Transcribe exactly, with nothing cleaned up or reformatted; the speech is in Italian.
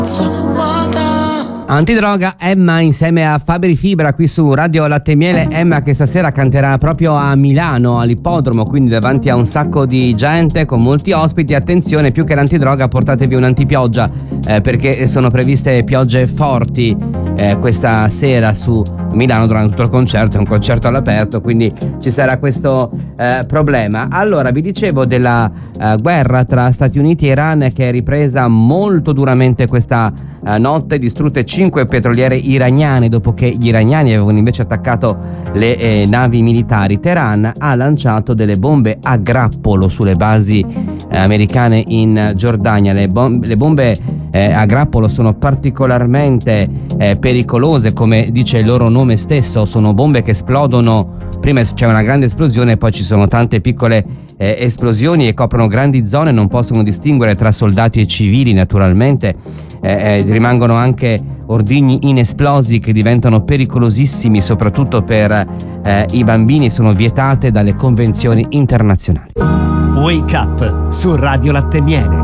Antidroga, Emma insieme a Fabri Fibra qui su Radio Latte e Miele. Emma che stasera canterà proprio a Milano all'ippodromo, quindi davanti a un sacco di gente con molti ospiti. Attenzione, più che l'antidroga portatevi un'antipioggia eh, perché sono previste piogge forti eh, questa sera su Milano durante tutto il concerto. È un concerto all'aperto, quindi ci sarà questo eh, problema. Allora, vi dicevo della eh, guerra tra Stati Uniti e Iran che è ripresa molto duramente questa eh, notte, distrutte cinque petroliere iraniane dopo che gli iraniani avevano invece attaccato le eh, navi militari. Teheran ha lanciato delle bombe a grappolo sulle basi eh, americane in Giordania. Le, bom- le bombe eh, a grappolo sono particolarmente eh, pericolose, come dice il loro nome stesso. Sono bombe che esplodono, prima c'è una grande esplosione e poi ci sono tante piccole eh, esplosioni e coprono grandi zone, non possono distinguere tra soldati e civili naturalmente. Eh, eh, rimangono anche ordigni inesplosi che diventano pericolosissimi soprattutto per eh, i bambini, sono vietate dalle convenzioni internazionali. Wake Up su Radio Latte e Miele.